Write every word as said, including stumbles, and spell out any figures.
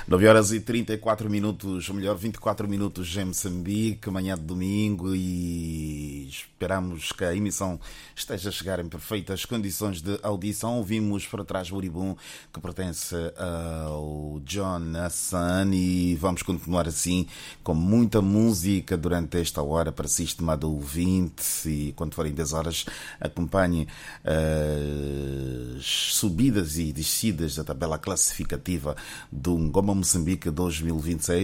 nove horas e trinta e quatro minutos, ou melhor, vinte e quatro minutos em Moçambique, manhã de domingo, e esperamos que a emissão esteja a chegar em perfeitas condições de audição. Ouvimos para trás Buribum, que pertence ao John Hassan, e vamos continuar assim com muita música durante esta hora para si, estimado ouvinte, e quando forem dez horas acompanhe as subidas e descidas da tabela classificativa do Ngoma Moçambique dois mil e vinte e seis.